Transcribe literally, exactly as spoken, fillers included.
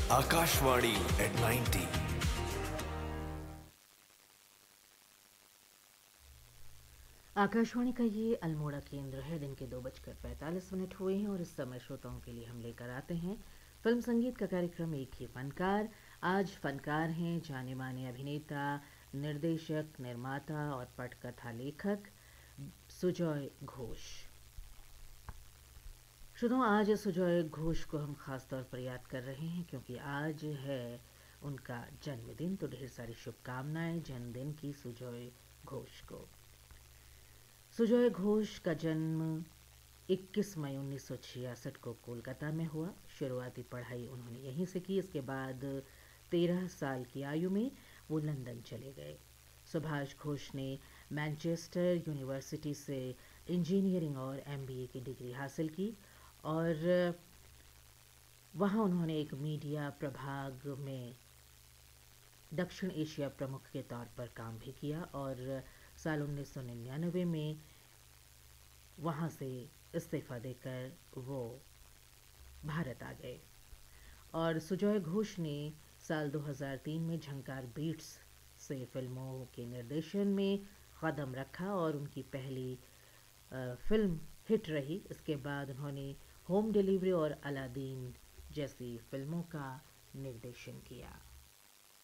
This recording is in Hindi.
Akashvani eight ninety. आकाशवाणी का ये अल्मोड़ा केंद्र है। दिन के दो बजकर पैंतालीस मिनट हुए हैं और इस समय श्रोताओं के लिए हम लेकर आते हैं फिल्म संगीत का कार्यक्रम एक ही फनकार। आज फनकार हैं जाने माने अभिनेता, निर्देशक, निर्माता और पटकथा लेखक सुजॉय घोष। श्रोताओं, आज सुजॉय घोष को हम खास तौर पर याद कर रहे हैं क्योंकि आज है उनका जन्मदिन। तो ढेर सारी शुभकामनाएं जन्मदिन की सुजॉय घोष को। सुजॉय घोष का जन्म इक्कीस मई उन्नीस सौ छियासठ को कोलकाता में हुआ। शुरुआती पढ़ाई उन्होंने यहीं से की। इसके बाद तेरह साल की आयु में वो लंदन चले गए। सुभाष घोष ने मैनचेस्टर यूनिवर्सिटी से इंजीनियरिंग और एमबीए की डिग्री हासिल की और वहाँ उन्होंने एक मीडिया प्रभाग में दक्षिण एशिया प्रमुख के तौर पर काम भी किया और साल उन्नीस सौ निन्यानवे में वहाँ से इस्तीफ़ा देकर वो भारत आ गए और सुजॉय घोष ने साल दो हज़ार तीन में झंकार बीट्स से फिल्मों के निर्देशन में कदम रखा और उनकी पहली फिल्म हिट रही। इसके बाद उन्होंने होम डिलीवरी और अलादीन जैसी फिल्मों का निर्देशन किया।